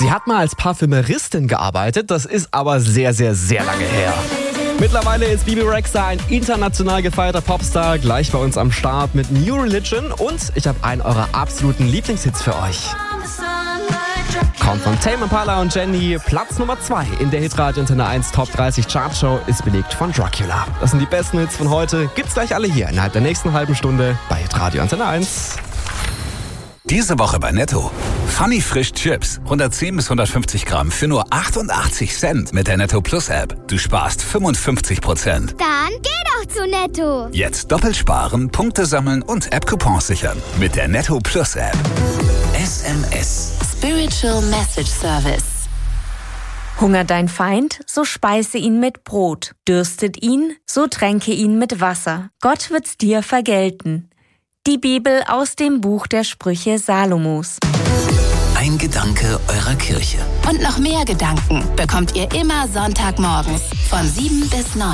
Sie hat mal als Parfümeristin gearbeitet, das ist aber sehr, sehr, sehr lange her. Mittlerweile ist Bebe Rexha ein international gefeierter Popstar, gleich bei uns am Start mit New Religion und ich habe einen eurer absoluten Lieblingshits für euch. Kommt von Tame Impala und Jenny, Platz Nummer 2 in der Hitradio Antenne 1 Top 30 Chartshow ist belegt von Dracula. Das sind die besten Hits von heute, gibt's gleich alle hier innerhalb der nächsten halben Stunde bei Hitradio Antenne 1. Diese Woche bei Netto. Funny Frisch Chips. 110 bis 150 Gramm für nur 88 Cent mit der Netto Plus App. Du sparst 55%. Dann geh doch zu Netto. Jetzt doppelt sparen, Punkte sammeln und App-Coupons sichern. Mit der Netto Plus App. SMS. Spiritual Message Service. Hungert dein Feind, so speise ihn mit Brot. Dürstet ihn, so tränke ihn mit Wasser. Gott wird's dir vergelten. Die Bibel aus dem Buch der Sprüche Salomos. Ein Gedanke eurer Kirche. Und noch mehr Gedanken bekommt ihr immer Sonntagmorgens von 7 bis 9.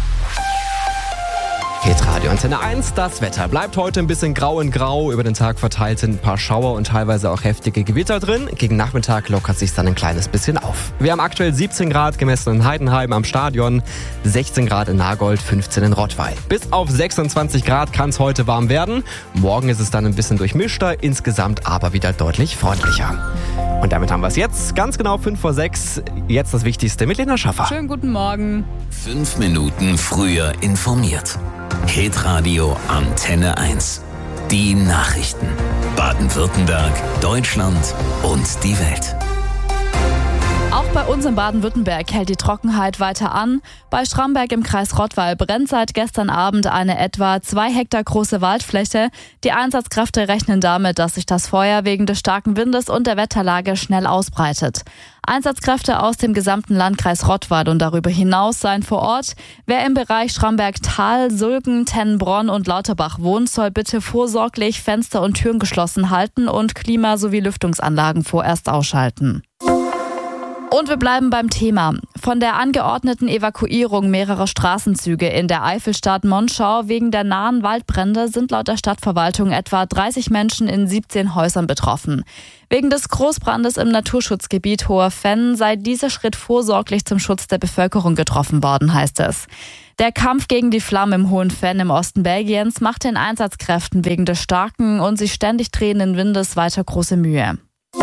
Hitradio Antenne 1, das Wetter bleibt heute ein bisschen grau in grau. Über den Tag verteilt sind ein paar Schauer und teilweise auch heftige Gewitter drin. Gegen Nachmittag lockert sich dann ein kleines bisschen auf. Wir haben aktuell 17 Grad gemessen in Heidenheim am Stadion, 16 Grad in Nagold, 15 in Rottweil. Bis auf 26 Grad kann es heute warm werden. Morgen ist es dann ein bisschen durchmischter, insgesamt aber wieder deutlich freundlicher. Und damit haben wir es jetzt, ganz genau 5 vor 6. Jetzt das Wichtigste mit Lena Schaffer. Schönen guten Morgen. 5 Minuten früher informiert. Hitradio Antenne 1. Die Nachrichten. Baden-Württemberg, Deutschland und die Welt. Auch bei uns in Baden-Württemberg hält die Trockenheit weiter an. Bei Schramberg im Kreis Rottweil brennt seit gestern Abend eine etwa 2 Hektar große Waldfläche. Die Einsatzkräfte rechnen damit, dass sich das Feuer wegen des starken Windes und der Wetterlage schnell ausbreitet. Einsatzkräfte aus dem gesamten Landkreis Rottweil und darüber hinaus seien vor Ort. Wer im Bereich Schramberg-Tal, Sulgen, Tennenbronn und Lauterbach wohnt, soll bitte vorsorglich Fenster und Türen geschlossen halten und Klima- sowie Lüftungsanlagen vorerst ausschalten. Und wir bleiben beim Thema. Von der angeordneten Evakuierung mehrerer Straßenzüge in der Eifelstadt Monschau wegen der nahen Waldbrände sind laut der Stadtverwaltung etwa 30 Menschen in 17 Häusern betroffen. Wegen des Großbrandes im Naturschutzgebiet Hoher Fenn sei dieser Schritt vorsorglich zum Schutz der Bevölkerung getroffen worden, heißt es. Der Kampf gegen die Flammen im Hohen Fenn im Osten Belgiens macht den Einsatzkräften wegen des starken und sich ständig drehenden Windes weiter große Mühe.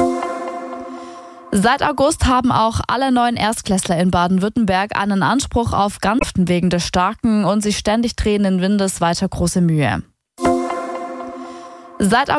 Seit August haben auch alle neuen Erstklässler in Baden-Württemberg einen Anspruch auf Ganzten wegen des starken und sich ständig drehenden Windes weiter große Mühe. Seit